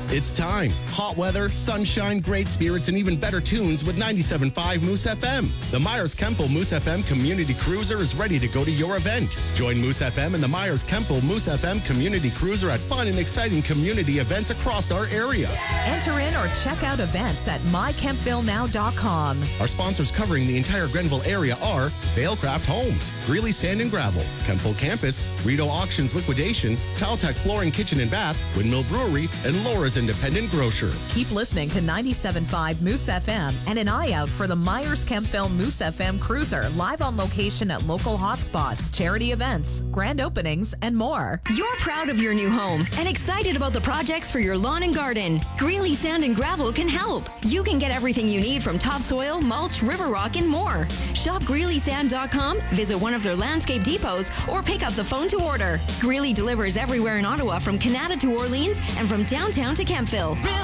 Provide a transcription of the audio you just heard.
It's time. Hot weather, sunshine, great spirits, and even better tunes with 97.5 Moose FM. The Myers-Kempville Moose FM Community Cruiser is ready to go to your event. Join Moose FM and the Myers-Kempville Moose FM Community Cruiser at fun and exciting community events across our area. Enter in or check out events at mykempvillenow.com. Our sponsors covering the entire Grenville area are Vailcraft Homes, Greeley Sand and Gravel, Kempville Campus, Rito Auctions Liquidation, Taltech Flooring Kitchen and Bath, Windmill Brewery, and Laura's Independent Grocer. Keep listening to 97.5 Moose FM and an eye out for the Myers-Kempville Moose FM Cruiser live on location at local hotspots, charity events, grand openings, and more. You're proud of your new home and excited about the projects for your lawn and garden. Greeley Sand and Gravel can help. You can get everything you need from topsoil, mulch, river rock, and more. Shop GreeleySand.com, visit one of their landscape depots, or pick up the phone to order. Greeley delivers everywhere in Ottawa from Canada to Orleans and from downtown to Kempville.